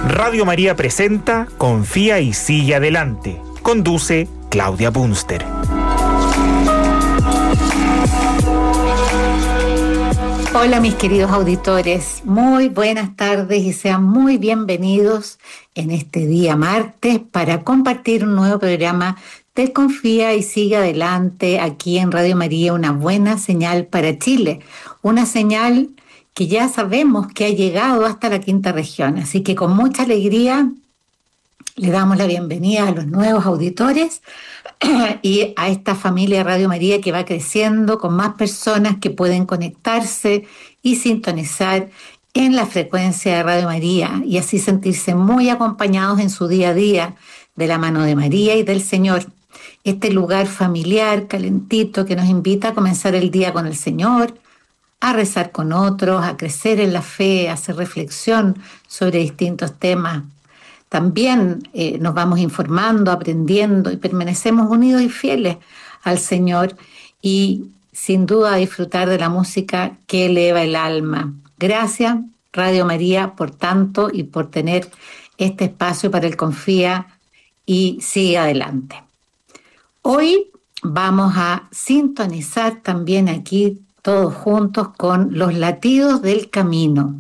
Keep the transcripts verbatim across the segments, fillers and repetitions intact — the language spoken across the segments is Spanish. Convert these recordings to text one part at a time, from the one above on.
Radio María presenta Confía y sigue adelante. Conduce Claudia Bunster. Hola mis queridos auditores, muy buenas tardes y sean muy bienvenidos en este día martes para compartir un nuevo programa de Confía y sigue adelante aquí en Radio María, una buena señal para Chile, una señal que ya sabemos que ha llegado hasta la quinta región, así que con mucha alegría le damos la bienvenida a los nuevos auditores y a esta familia Radio María que va creciendo con más personas que pueden conectarse y sintonizar en la frecuencia de Radio María y así sentirse muy acompañados en su día a día de la mano de María y del Señor. Este lugar familiar, calentito, que nos invita a comenzar el día con el Señor, a rezar con otros, a crecer en la fe, a hacer reflexión sobre distintos temas. También eh, nos vamos informando, aprendiendo y permanecemos unidos y fieles al Señor y sin duda a disfrutar de la música que eleva el alma. Gracias Radio María por tanto y por tener este espacio para el Confía y sigue adelante. Hoy vamos a sintonizar también aquí todos juntos con los latidos del camino,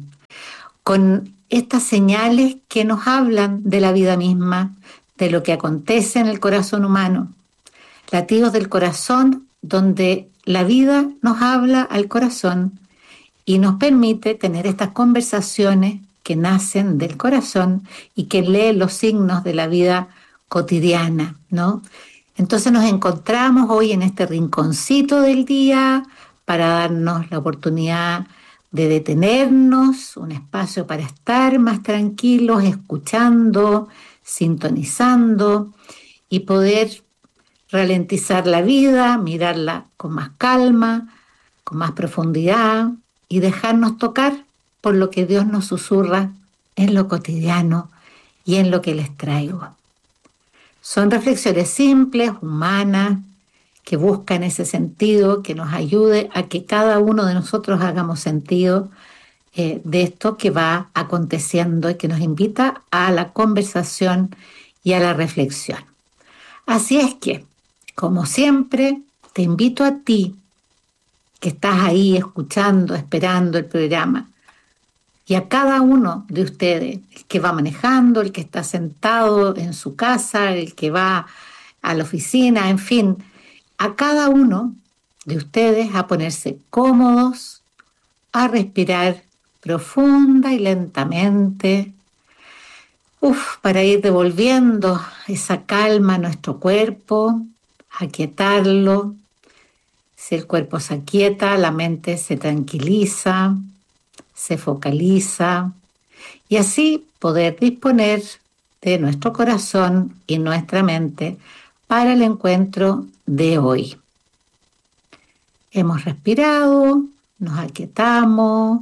con estas señales que nos hablan de la vida misma, de lo que acontece en el corazón humano. Latidos del corazón donde la vida nos habla al corazón y nos permite tener estas conversaciones que nacen del corazón y que leen los signos de la vida cotidiana, ¿no? Entonces nos encontramos hoy en este rinconcito del día para darnos la oportunidad de detenernos, un espacio para estar más tranquilos, escuchando, sintonizando y poder ralentizar la vida, mirarla con más calma, con más profundidad y dejarnos tocar por lo que Dios nos susurra en lo cotidiano y en lo que les traigo. Son reflexiones simples, humanas, que buscan ese sentido, que nos ayude a que cada uno de nosotros hagamos sentido eh, de esto que va aconteciendo y que nos invita a la conversación y a la reflexión. Así es que, como siempre, te invito a ti, que estás ahí escuchando, esperando el programa, y a cada uno de ustedes, el que va manejando, el que está sentado en su casa, el que va a la oficina, en fin, a cada uno de ustedes a ponerse cómodos, a respirar profunda y lentamente, uf, para ir devolviendo esa calma a nuestro cuerpo, aquietarlo. Si el cuerpo se aquieta, la mente se tranquiliza, se focaliza y así poder disponer de nuestro corazón y nuestra mente para el encuentro de hoy. Hemos respirado, nos aquietamos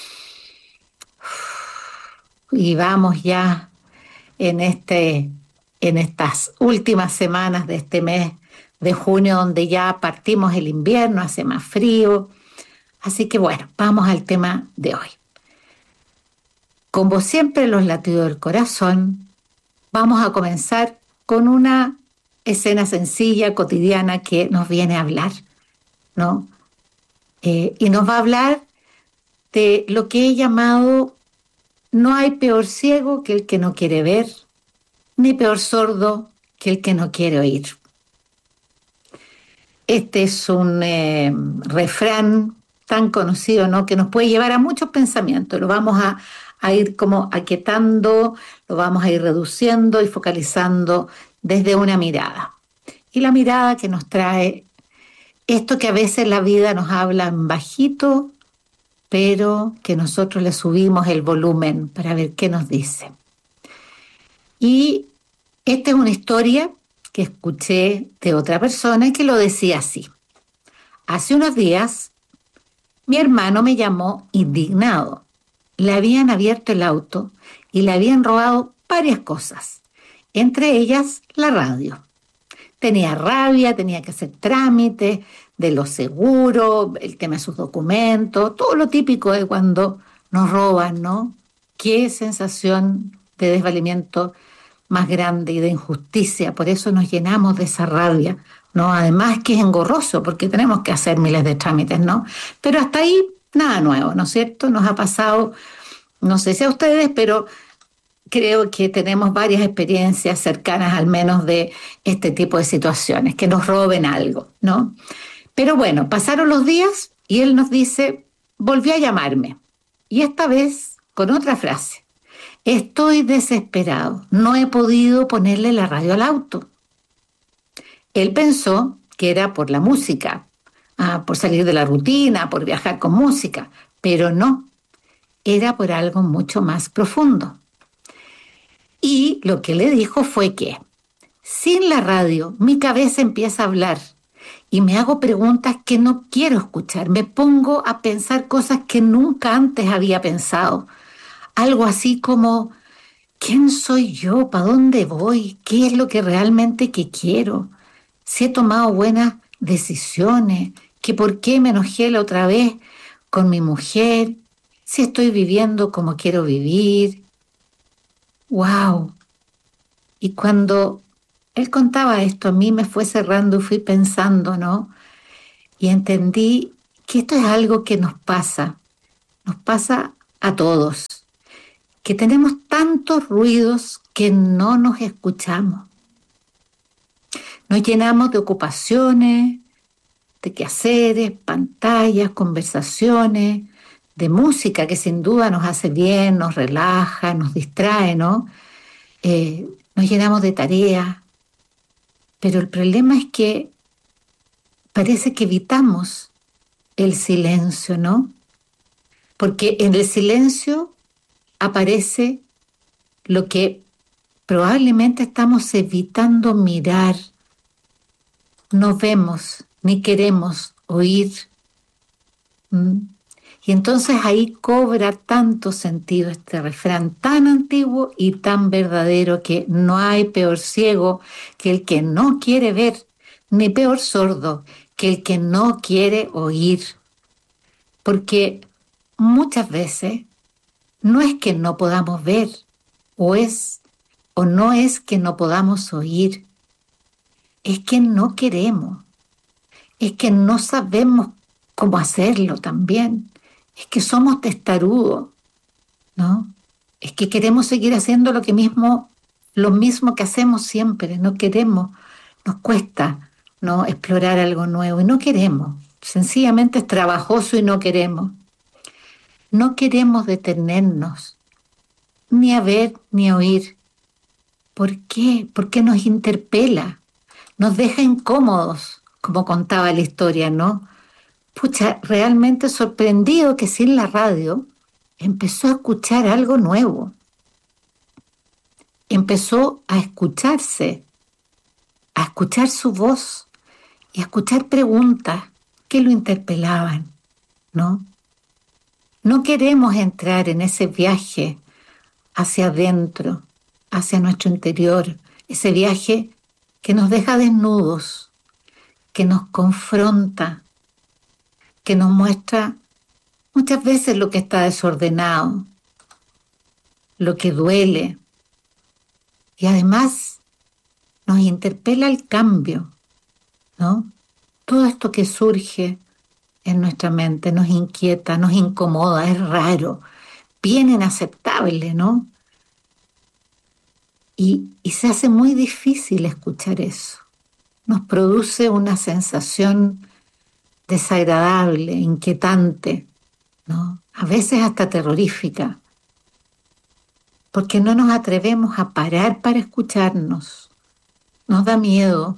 y vamos ya en, este, en estas últimas semanas de este mes de junio, donde ya partimos el invierno, hace más frío. Así que bueno, vamos al tema de hoy. Como siempre, los latidos del corazón, vamos a comenzar con una escena sencilla, cotidiana, que nos viene a hablar, ¿no? Eh, y nos va a hablar de lo que he llamado: no hay peor ciego que el que no quiere ver, ni peor sordo que el que no quiere oír. Este es un eh, refrán tan conocido, ¿no?, que nos puede llevar a muchos pensamientos. Lo vamos a, a ir como aquietando, lo vamos a ir reduciendo y focalizando desde una mirada. Y la mirada que nos trae esto que a veces la vida nos habla en bajito, pero que nosotros le subimos el volumen para ver qué nos dice. Y esta es una historia que escuché de otra persona que lo decía así: hace unos días mi hermano me llamó indignado. Le habían abierto el auto y le habían robado varias cosas, entre ellas la radio. Tenía rabia, tenía que hacer trámites de los seguros, el tema de sus documentos, todo lo típico de cuando nos roban, ¿no? Qué sensación de desvalimiento más grande y de injusticia. Por eso nos llenamos de esa rabia, ¿no? Además que es engorroso porque tenemos que hacer miles de trámites, ¿no? Pero hasta ahí nada nuevo, ¿no es cierto? Nos ha pasado, no sé si a ustedes, pero creo que tenemos varias experiencias cercanas al menos de este tipo de situaciones, que nos roben algo, ¿no? Pero bueno, pasaron los días y él nos dice, volvió a llamarme. Y esta vez con otra frase. Estoy desesperado, no he podido ponerle la radio al auto. Él pensó que era por la música, ah, por salir de la rutina, por viajar con música, pero no, era por algo mucho más profundo. Y lo que le dijo fue que, sin la radio, mi cabeza empieza a hablar y me hago preguntas que no quiero escuchar. Me pongo a pensar cosas que nunca antes había pensado. Algo así como, ¿quién soy yo? ¿Para dónde voy? ¿Qué es lo que realmente que quiero? Si he tomado buenas decisiones, que por qué me enojé la otra vez con mi mujer, si estoy viviendo como quiero vivir. ¡Wow! Y cuando él contaba esto, a mí me fue cerrando y fui pensando, ¿no? Y entendí que esto es algo que nos pasa, nos pasa a todos, que tenemos tantos ruidos que no nos escuchamos. Nos llenamos de ocupaciones, de quehaceres, pantallas, conversaciones, de música que sin duda nos hace bien, nos relaja, nos distrae, ¿no? Eh, nos llenamos de tareas, pero el problema es que parece que evitamos el silencio, ¿no? Porque en el silencio aparece lo que probablemente estamos evitando mirar. No vemos ni queremos oír. ¿Mm? Y entonces ahí cobra tanto sentido este refrán tan antiguo y tan verdadero que no hay peor ciego que el que no quiere ver, ni peor sordo que el que no quiere oír. Porque muchas veces no es que no podamos ver, o es o no es que no podamos oír, es que no queremos, es que no sabemos cómo hacerlo también, es que somos testarudos, ¿no? Es que queremos seguir haciendo lo que mismo, lo mismo que hacemos siempre, no queremos, nos cuesta, ¿no? Explorar algo nuevo y no queremos, sencillamente es trabajoso y no queremos. No queremos detenernos, ni a ver ni a oír. ¿Por qué? Porque nos interpela, nos deja incómodos, como contaba la historia, ¿no? Pucha, realmente sorprendido que sin la radio empezó a escuchar algo nuevo. Empezó a escucharse, a escuchar su voz y a escuchar preguntas que lo interpelaban, ¿no? No queremos entrar en ese viaje hacia adentro, hacia nuestro interior, ese viaje que nos deja desnudos, que nos confronta, que nos muestra muchas veces lo que está desordenado, lo que duele, y además nos interpela el cambio, ¿no? Todo esto que surge en nuestra mente nos inquieta, nos incomoda, es raro, bien inaceptable, ¿no? Y, y se hace muy difícil escuchar eso. Nos produce una sensación desagradable, inquietante, ¿no? A veces hasta terrorífica, porque no nos atrevemos a parar para escucharnos. Nos da miedo.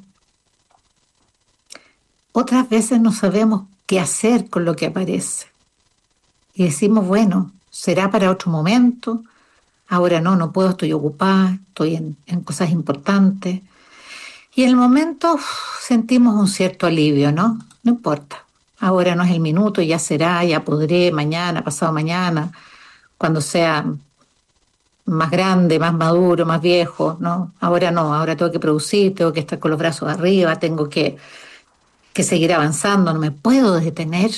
Otras veces no sabemos qué hacer con lo que aparece. Y decimos, bueno, será para otro momento. Ahora no, no puedo, estoy ocupada, estoy en, en cosas importantes. Y en el momento uf, sentimos un cierto alivio, ¿no? No importa. Ahora no es el minuto, ya será, ya podré, mañana, pasado mañana, cuando sea más grande, más maduro, más viejo, ¿no? Ahora no, ahora tengo que producir, tengo que estar con los brazos arriba, tengo que, que seguir avanzando, no me puedo detener,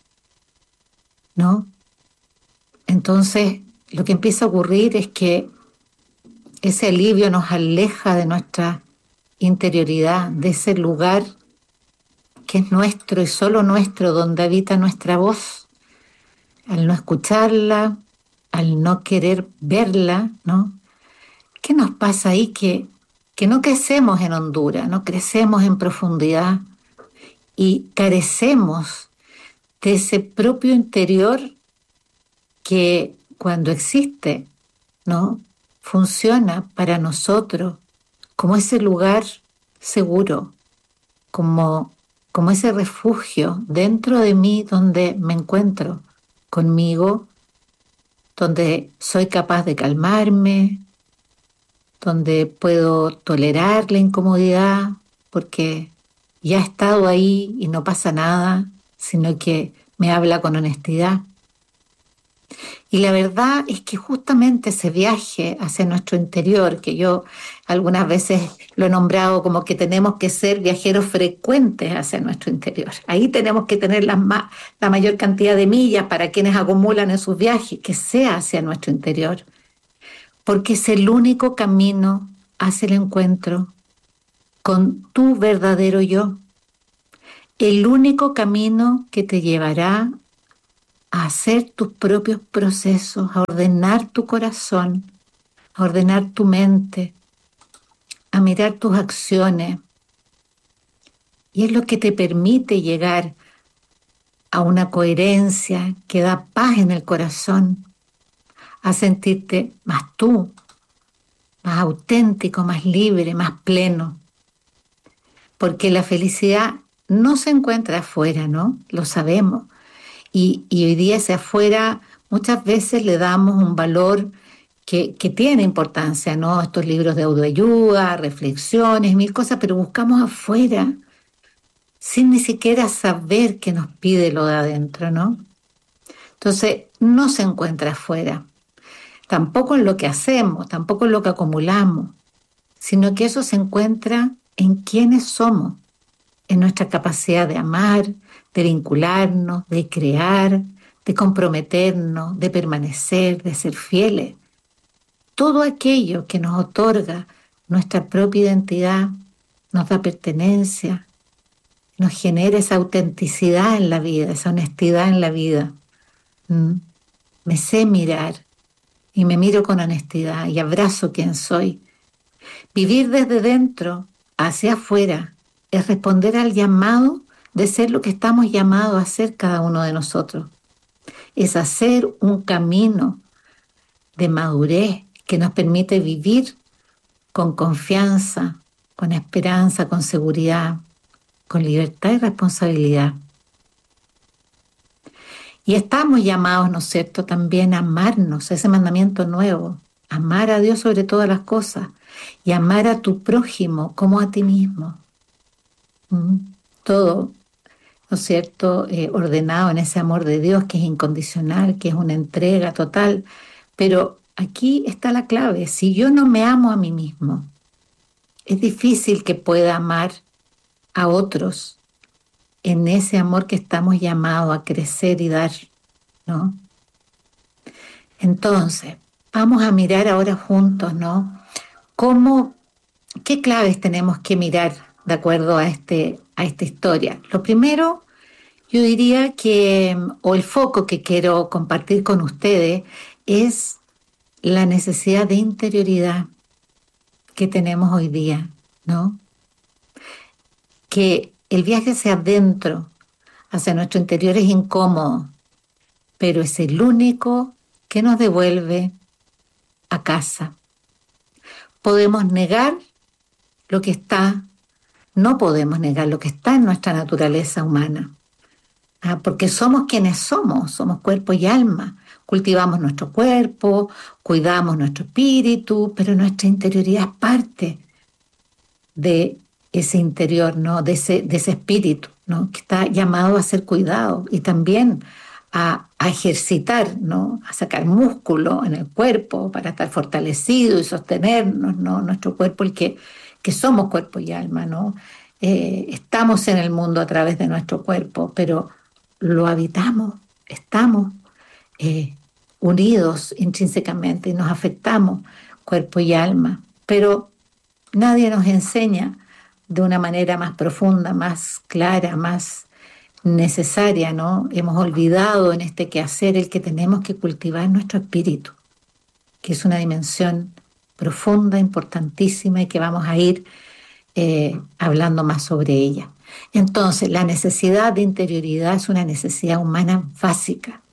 ¿no? Entonces, lo que empieza a ocurrir es que ese alivio nos aleja de nuestra interioridad, de ese lugar que es nuestro y solo nuestro, donde habita nuestra voz. Al no escucharla, al no querer verla, ¿no? ¿Qué nos pasa ahí? Que, que no crecemos en Honduras, no crecemos en profundidad y carecemos de ese propio interior que cuando existe, ¿no? Funciona para nosotros como ese lugar seguro, como, como ese refugio dentro de mí donde me encuentro conmigo, donde soy capaz de calmarme, donde puedo tolerar la incomodidad porque ya he estado ahí y no pasa nada, sino que me habla con honestidad. Y la verdad es que justamente ese viaje hacia nuestro interior, que yo algunas veces lo he nombrado como que tenemos que ser viajeros frecuentes hacia nuestro interior. Ahí tenemos que tener la, ma- la mayor cantidad de millas para quienes acumulan en sus viajes, que sea hacia nuestro interior, porque es el único camino hacia el encuentro con tu verdadero yo, el único camino que te llevará a hacer tus propios procesos, a ordenar tu corazón, a ordenar tu mente, a mirar tus acciones. Y es lo que te permite llegar a una coherencia que da paz en el corazón, a sentirte más tú, más auténtico, más libre, más pleno. Porque la felicidad no se encuentra afuera, ¿no? Lo sabemos. Y, y hoy día hacia afuera muchas veces le damos un valor que, que tiene importancia, ¿no? Estos libros de autoayuda, reflexiones, mil cosas, pero buscamos afuera sin ni siquiera saber qué nos pide lo de adentro, ¿no? Entonces, no se encuentra afuera, tampoco en lo que hacemos, tampoco en lo que acumulamos, sino que eso se encuentra en quiénes somos, en nuestra capacidad de amar, de vincularnos, de crear, de comprometernos, de permanecer, de ser fieles. Todo aquello que nos otorga nuestra propia identidad, nos da pertenencia, nos genera esa autenticidad en la vida, esa honestidad en la vida. ¿Mm? Me sé mirar y me miro con honestidad y abrazo quien soy. Vivir desde dentro hacia afuera es responder al llamado de ser lo que estamos llamados a ser cada uno de nosotros. Es hacer un camino de madurez que nos permite vivir con confianza, con esperanza, con seguridad, con libertad y responsabilidad. Y estamos llamados, ¿no es cierto?, también a amarnos, ese mandamiento nuevo, amar a Dios sobre todas las cosas y amar a tu prójimo como a ti mismo. ¿Mm? Todo, ¿no es cierto?, eh, ordenado en ese amor de Dios que es incondicional, que es una entrega total. Pero aquí está la clave: si yo no me amo a mí mismo, es difícil que pueda amar a otros en ese amor que estamos llamados a crecer y dar, ¿no? Entonces, vamos a mirar ahora juntos, ¿no? ¿Cómo, qué claves tenemos que mirar de acuerdo a, este, a esta historia? Lo primero, yo diría que, o el foco que quiero compartir con ustedes, es la necesidad de interioridad que tenemos hoy día, ¿no? Que el viaje hacia adentro, hacia nuestro interior, es incómodo, pero es el único que nos devuelve a casa. Podemos negar lo que está, no podemos negar lo que está en nuestra naturaleza humana, ¿ah? Porque somos quienes somos, somos cuerpo y alma. Cultivamos nuestro cuerpo, cuidamos nuestro espíritu, pero nuestra interioridad es parte de ese interior, ¿no? De ese, de ese espíritu, ¿no? Que está llamado a ser cuidado y también a, a ejercitar, ¿no? A sacar músculo en el cuerpo para estar fortalecido y sostenernos, ¿no? Nuestro cuerpo, el que, que somos cuerpo y alma, ¿no? Eh, estamos en el mundo a través de nuestro cuerpo, pero lo habitamos, estamos eh, unidos intrínsecamente y nos afectamos cuerpo y alma, pero nadie nos enseña de una manera más profunda, más clara, más necesaria, ¿no? Hemos olvidado en este quehacer el que tenemos que cultivar nuestro espíritu, que es una dimensión profunda, importantísima y que vamos a ir eh, hablando más sobre ella. Entonces, la necesidad de interioridad es una necesidad humana básica.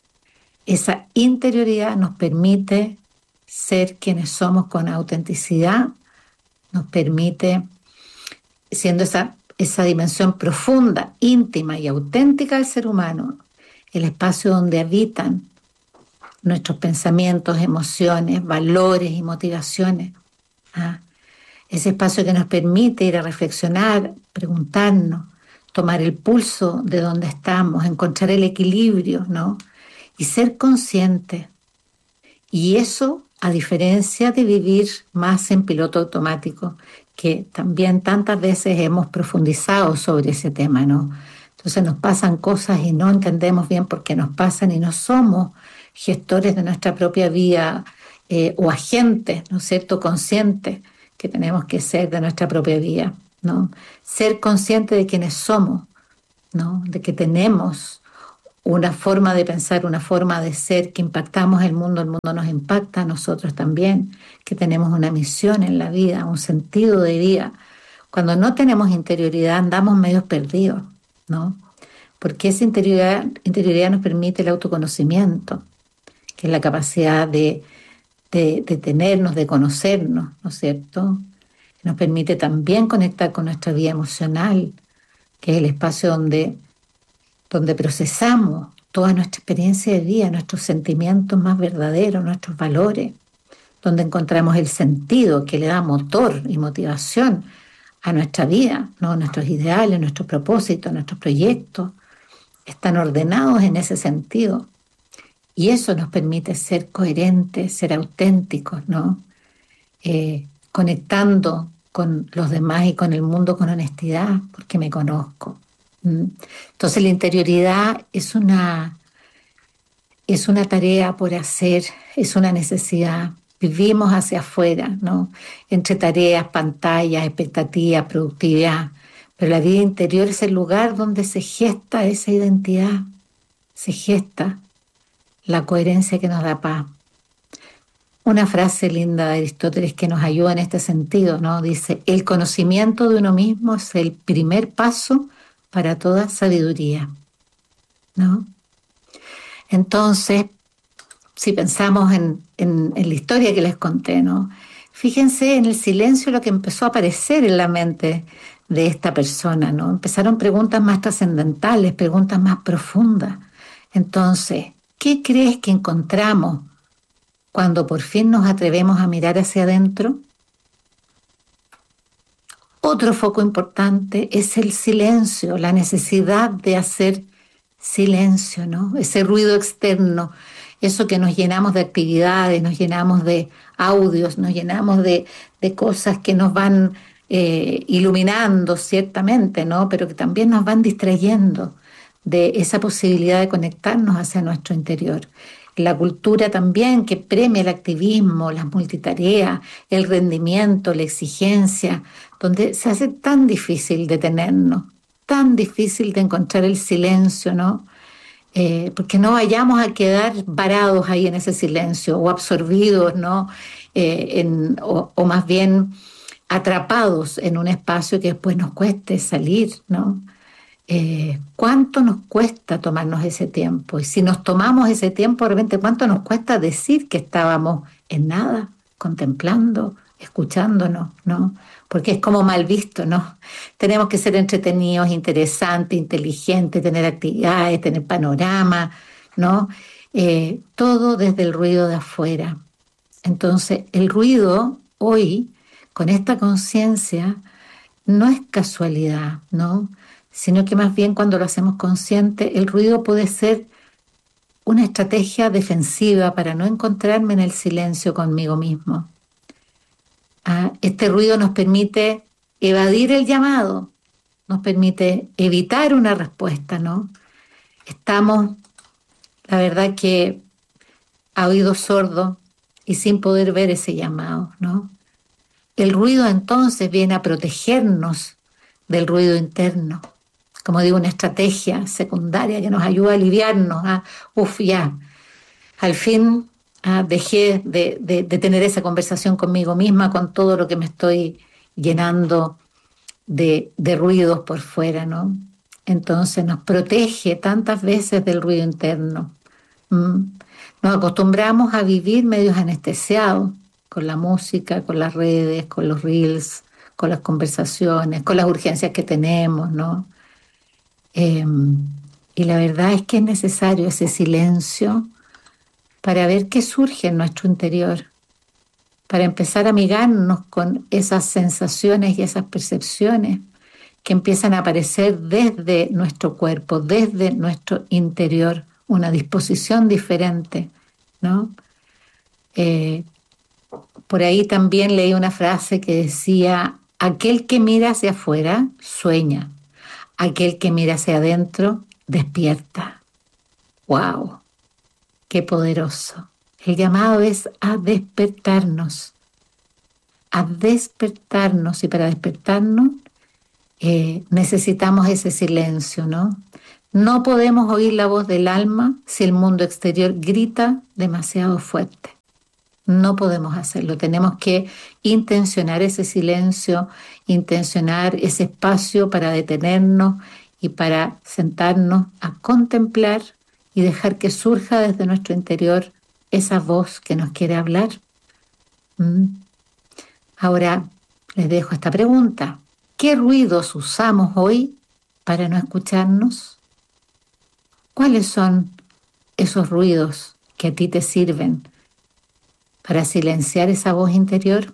Esa interioridad nos permite ser quienes somos con autenticidad, nos permite, siendo esa, esa dimensión profunda, íntima y auténtica del ser humano, el espacio donde habitan nuestros pensamientos, emociones, valores y motivaciones. ¿Ah? Ese espacio que nos permite ir a reflexionar, preguntarnos, tomar el pulso de dónde estamos, encontrar el equilibrio, ¿no? Y ser consciente. Y eso, a diferencia de vivir más en piloto automático, que también tantas veces hemos profundizado sobre ese tema, ¿no? Entonces nos pasan cosas y no entendemos bien por qué nos pasan y no somos gestores de nuestra propia vida eh, o agentes, ¿no es cierto?, conscientes que tenemos que ser de nuestra propia vida, ¿no? Ser consciente de quiénes somos, ¿no? De que tenemos una forma de pensar, una forma de ser, que impactamos el mundo, el mundo nos impacta a nosotros también, que tenemos una misión en la vida, un sentido de vida. Cuando no tenemos interioridad andamos medio perdidos, ¿no? Porque esa interioridad, interioridad nos permite el autoconocimiento, que es la capacidad de De, de tenernos, de conocernos, ¿no es cierto? Nos permite también conectar con nuestra vida emocional, que es el espacio donde, donde procesamos toda nuestra experiencia de vida, nuestros sentimientos más verdaderos, nuestros valores, donde encontramos el sentido que le da motor y motivación a nuestra vida, ¿no? Nuestros ideales, nuestros propósitos, nuestros proyectos están ordenados en ese sentido. Y eso nos permite ser coherentes, ser auténticos, ¿no? Eh, conectando con los demás y con el mundo con honestidad, porque me conozco. ¿Mm? Entonces la interioridad es una, es una tarea por hacer, es una necesidad. Vivimos hacia afuera, ¿no? Entre tareas, pantallas, expectativas, productividad. Pero la vida interior es el lugar donde se gesta esa identidad, se gesta la coherencia que nos da paz. Una frase linda de Aristóteles que nos ayuda en este sentido, ¿no? Dice, el conocimiento de uno mismo es el primer paso para toda sabiduría, ¿no? Entonces, si pensamos en, en, en la historia que les conté, ¿no? Fíjense en el silencio lo que empezó a aparecer en la mente de esta persona, ¿no? Empezaron preguntas más trascendentales, preguntas más profundas. Entonces, ¿qué crees que encontramos cuando por fin nos atrevemos a mirar hacia adentro? Otro foco importante es el silencio, la necesidad de hacer silencio, ¿no? Ese ruido externo, eso que nos llenamos de actividades, nos llenamos de audios, nos llenamos de, de cosas que nos van eh, iluminando ciertamente, ¿no? Pero que también nos van distrayendo de esa posibilidad de conectarnos hacia nuestro interior. La cultura también que premia el activismo, las multitareas, el rendimiento, la exigencia, donde se hace tan difícil detenernos, tan difícil de encontrar el silencio, ¿no? Eh, porque no vayamos a quedar varados ahí en ese silencio o absorbidos, ¿no? Eh, en, o, o más bien atrapados en un espacio que después nos cueste salir, ¿no? Eh, ¿cuánto nos cuesta tomarnos ese tiempo? Y si nos tomamos ese tiempo, de repente, ¿cuánto nos cuesta decir que estábamos en nada, contemplando, escuchándonos, ¿no? Porque es como mal visto, ¿no? Tenemos que ser entretenidos, interesantes, inteligentes, tener actividades, tener panorama, ¿no? Eh, todo desde el ruido de afuera. Entonces, el ruido hoy, con esta conciencia, no es casualidad, ¿no? Sino que más bien cuando lo hacemos consciente, el ruido puede ser una estrategia defensiva para no encontrarme en el silencio conmigo mismo. Ah, este ruido nos permite evadir el llamado, nos permite evitar una respuesta, ¿no? Estamos, la verdad que a oído sordo, y sin poder ver ese llamado, ¿no? El ruido entonces viene a protegernos del ruido interno, como digo, una estrategia secundaria que nos ayuda a aliviarnos. ¿Ah? Uf, ya, al fin ah, dejé de, de, de tener esa conversación conmigo misma con todo lo que me estoy llenando de, de ruidos por fuera, ¿no? Entonces nos protege tantas veces del ruido interno. ¿Mm? Nos acostumbramos a vivir medios anestesiados con la música, con las redes, con los reels, con las conversaciones, con las urgencias que tenemos, ¿no? Eh, y la verdad es que es necesario ese silencio para ver qué surge en nuestro interior, para empezar a amigarnos con esas sensaciones y esas percepciones que empiezan a aparecer desde nuestro cuerpo, desde nuestro interior, una disposición diferente, ¿no? Eh, por ahí también leí una frase que decía, aquel que mira hacia afuera sueña, aquel que mira hacia adentro despierta. ¡Wow! ¡Qué poderoso! El llamado es a despertarnos, a despertarnos, y para despertarnos eh, necesitamos ese silencio, ¿no? No podemos oír la voz del alma si el mundo exterior grita demasiado fuerte. No podemos hacerlo, tenemos que intencionar ese silencio, intencionar ese espacio para detenernos y para sentarnos a contemplar y dejar que surja desde nuestro interior esa voz que nos quiere hablar. ¿Mm? Ahora les dejo esta pregunta. ¿Qué ruidos usamos hoy para no escucharnos? ¿Cuáles son esos ruidos que a ti te sirven para silenciar esa voz interior?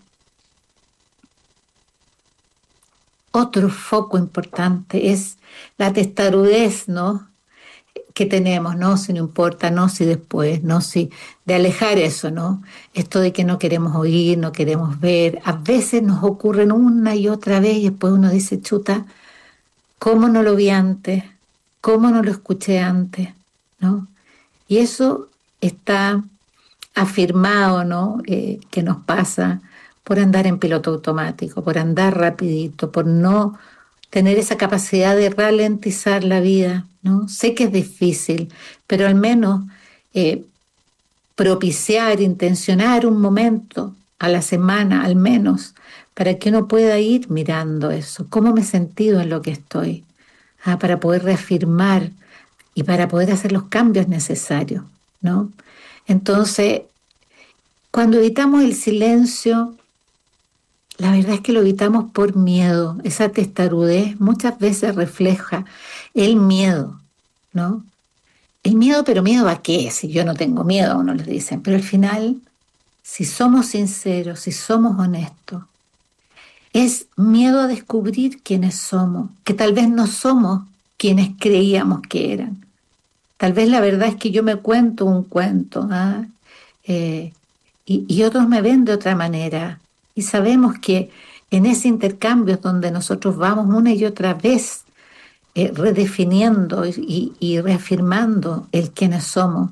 Otro foco importante es la testarudez, ¿no? que tenemos, ¿no? Si no importa, no si después, no si, de alejar eso, ¿no? Esto de que no queremos oír, no queremos ver, a veces nos ocurren una y otra vez y después uno dice, chuta, ¿cómo no lo vi antes? ¿Cómo no lo escuché antes? ¿No? Y eso está afirmado, ¿no? Eh, que nos pasa por andar en piloto automático, por andar rapidito, por no tener esa capacidad de ralentizar la vida, ¿no? Sé que es difícil, pero al menos eh, propiciar, intencionar un momento a la semana, al menos, para que uno pueda ir mirando eso, cómo me he sentido en lo que estoy, ah, para poder reafirmar y para poder hacer los cambios necesarios, ¿no? Entonces, cuando evitamos el silencio, la verdad es que lo evitamos por miedo. Esa testarudez muchas veces refleja el miedo, ¿no? El miedo, pero ¿miedo a qué? Si yo no tengo miedo, uno les dicen. Pero al final, si somos sinceros, si somos honestos, es miedo a descubrir quiénes somos, que tal vez no somos quienes creíamos que eran. Tal vez la verdad es que yo me cuento un cuento, ¿ah? eh, y, y otros me ven de otra manera. Y sabemos que en ese intercambio es donde nosotros vamos una y otra vez eh, redefiniendo y, y reafirmando el quiénes somos.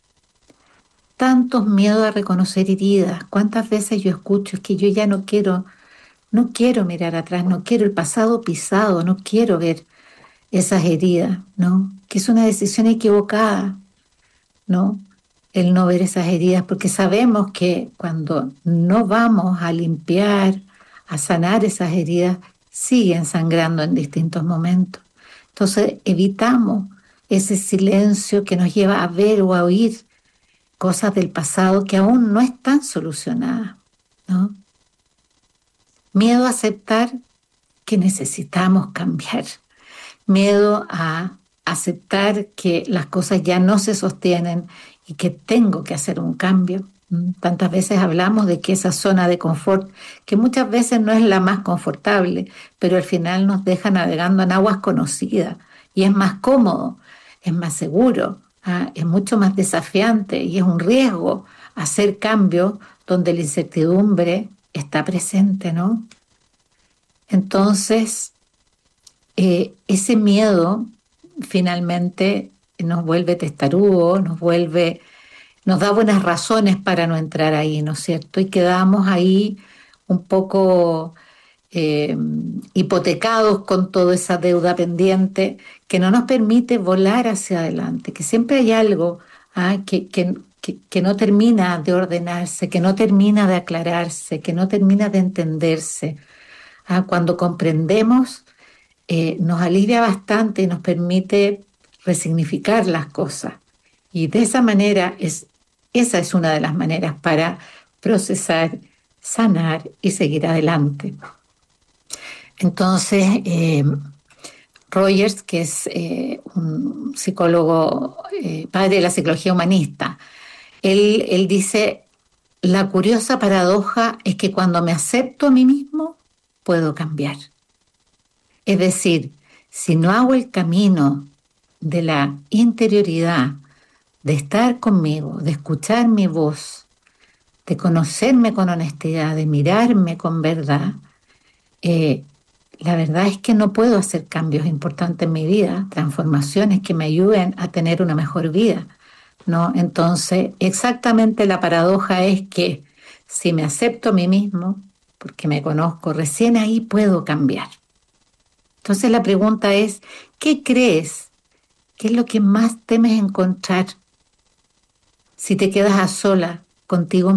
Tantos miedos a reconocer heridas. ¿Cuántas veces yo escucho es que yo ya no quiero, no quiero mirar atrás, no quiero el pasado pisado, no quiero ver esas heridas, ¿no? Que es una decisión equivocada, ¿no? El no ver esas heridas, porque sabemos que cuando no vamos a limpiar, a sanar esas heridas, siguen sangrando en distintos momentos. Entonces evitamos ese silencio que nos lleva a ver o a oír cosas del pasado que aún no están solucionadas, ¿no? Miedo a aceptar que necesitamos cambiar. Miedo a aceptar que las cosas ya no se sostienen y que tengo que hacer un cambio. Tantas veces hablamos de que esa zona de confort, que muchas veces no es la más confortable, pero al final nos deja navegando en aguas conocidas y es más cómodo, es más seguro, ¿ah? Es mucho más desafiante y es un riesgo hacer cambios donde la incertidumbre está presente, ¿no? Entonces, eh, ese miedo finalmente nos vuelve testarudos, nos vuelve nos da buenas razones para no entrar ahí, ¿no es cierto? Y quedamos ahí un poco eh, hipotecados con toda esa deuda pendiente que no nos permite volar hacia adelante, que siempre hay algo ah, que, que, que, que no termina de ordenarse, que no termina de aclararse, que no termina de entenderse. Ah, cuando comprendemos, eh, nos alivia bastante y nos permite resignificar las cosas. Y de esa manera, es, esa es una de las maneras para procesar, sanar y seguir adelante. Entonces, eh, Rogers, que es eh, un psicólogo, eh, padre de la psicología humanista, él, él dice, la curiosa paradoja es que cuando me acepto a mí mismo, puedo cambiar. Es decir, si no hago el camino de la interioridad, de estar conmigo, de escuchar mi voz, de conocerme con honestidad, de mirarme con verdad, eh, la verdad es que no puedo hacer cambios importantes en mi vida, transformaciones que me ayuden a tener una mejor vida, ¿no? Entonces, exactamente la paradoja es que si me acepto a mí mismo, porque me conozco, recién ahí puedo cambiar. Entonces la pregunta es, ¿qué crees? ¿Qué es lo que más temes encontrar si te quedas a sola contigo